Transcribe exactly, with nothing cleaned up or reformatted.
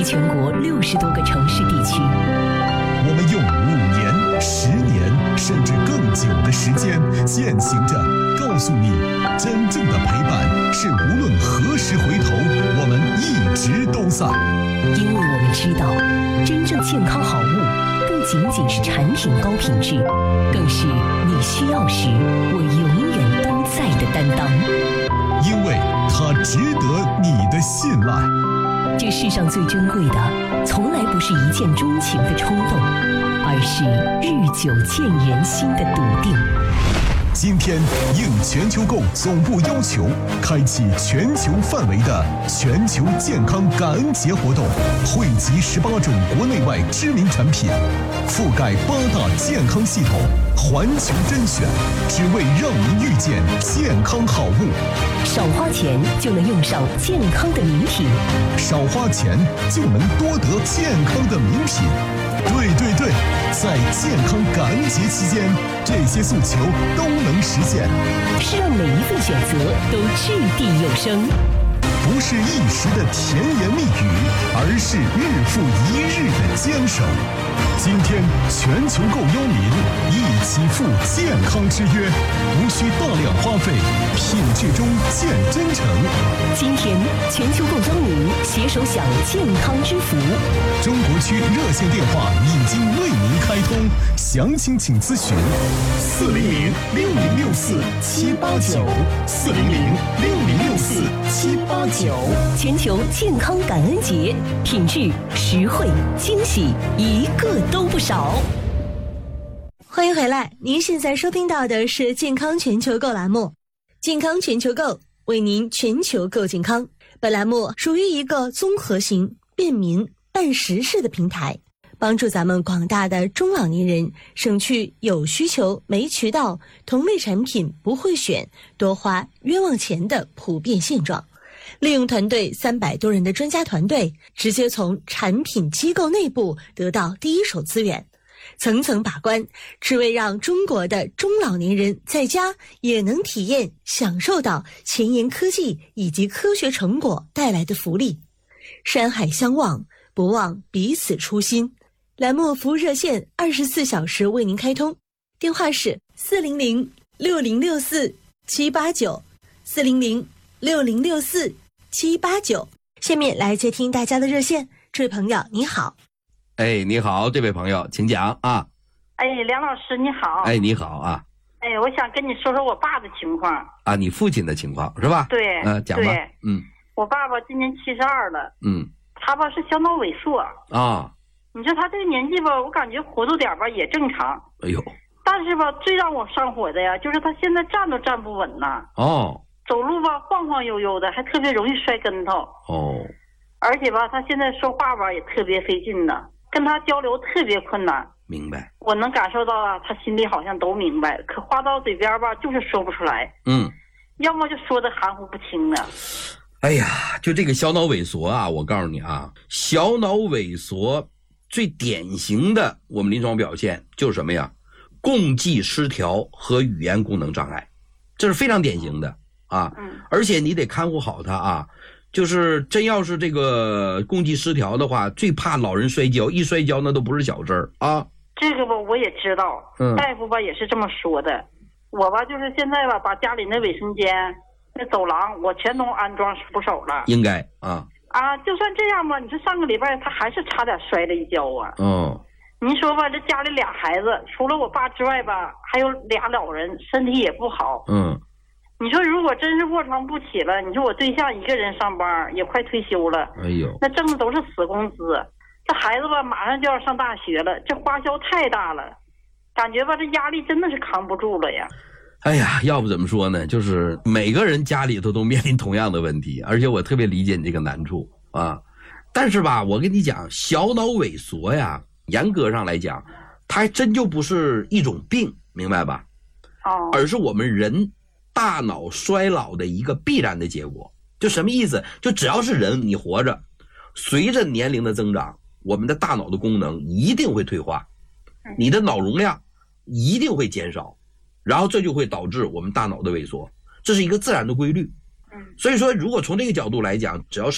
全国六十多个城市地区。 我们用五年、十年，甚至更久的时间，践行着，告诉你，真正的陪伴是无论何时回头，我们一直都在。 因为我们知道，真正健康好物，不仅仅是产品高品质，更是你需要时，我永远都在的担当。 因为它值得你的信赖。 这世上最珍贵的，从来不是一见钟情的冲动，而是日久见人心的笃定。 今天应全球购总部要求，开启全球范围的全球健康感恩节活动，汇集十八种国内外知名产品，覆盖八大健康系统，环球甄选，只为让您遇见健康好物。 少花钱就能用上健康的名品， 少花钱就能多得健康的名品。对对对，在健康感恩节期间，这些诉求都能实现， 是让每一份选择都掷地有声， 不是一时的甜言蜜语，而是日复一日的坚守。今天全球购邀您一起赴健康之约，无需大量花费，品质中见真诚。 今天全球购邀您携手享健康之福。 中国区热线电话已经为您开通，详情请咨询四零零六零六四七八九四零零六零六四七八九。 全球健康感恩节，品质、实惠、惊喜，一个都不少。 欢迎回来，您现在收听到的是健康全球购栏目，健康全球购为您全球购健康。本栏目属于一个综合型、便民、办实事的平台，帮助咱们广大的中老年人省去有需求没渠道、同类产品不会选、多花冤枉钱的普遍现状。利用团队三百多人的专家团队，直接从产品机构内部得到第一手资源，层层把关，只为让中国的中老年人在家也能体验享受到前沿科技以及科学成果带来的福利。山海相望，不忘彼此初心。栏目服务热线二十四小时为您开通，电话是四零零六零六四七八九四零零六零六四七八九。下面来接听大家的热线。这位朋友你好。 哎，你好，这位朋友请讲啊。 哎，梁老师你好。 哎，你好啊。 哎，我想跟你说说我爸的情况啊。你父亲的情况是吧？ 对， 嗯、呃，讲吧。嗯， 我爸爸今年七十二了。 嗯， 他吧是小脑萎缩啊。 你说他这个年纪吧，我感觉活动点吧也正常。 哎呦， 但是吧，最让我上火的呀，就是他现在站都站不稳呐。 哦。 走路吧晃晃悠悠的，还特别容易摔跟头。 哦。 而且吧，他现在说话吧也特别费劲呢，跟他交流特别困难。 明白。 我能感受到啊，他心里好像都明白，可话到嘴边吧，就是说不出来。 嗯。 要么就说的含糊不清的。 哎呀，就这个小脑萎缩啊，我告诉你啊，小脑萎缩最典型的我们临床表现就是什么呀？共济失调和语言功能障碍，这是非常典型的啊。 嗯。 而且你得看护好他啊。就是真要是这个共济失调的话，最怕老人摔跤，一摔跤那都不是小事儿啊。 这个吧我也知道， 嗯， 大夫吧也是这么说的。我吧就是现在吧把家里那卫生间、那走廊我全都安装扶手了。 应该啊。 啊，就算这样吧，你说上个礼拜他还是差点摔了一跤啊。 哦。 您说吧，这家里俩孩子，除了我爸之外吧，还有俩老人，身体也不好。 嗯。 你说如果真是卧床不起了，你说我对象一个人上班也快退休了， 哎呦， 那挣的都是死工资，这孩子吧马上就要上大学了，这花销太大了，感觉吧这压力真的是扛不住了呀。 哎呀，要不怎么说呢，就是每个人家里头都面临同样的问题，而且我特别理解你这个难处啊。但是吧，我跟你讲，小脑萎缩呀，严格上来讲它还真就不是一种病，明白吧？ 哦， 而是我们人大脑衰老的一个必然的结果。就什么意思？就只要是人你活着，随着年龄的增长，我们的大脑的功能一定会退化，你的脑容量一定会减少，然后这就会导致我们大脑的萎缩，这是一个自然的规律。所以说如果从这个角度来讲，只要是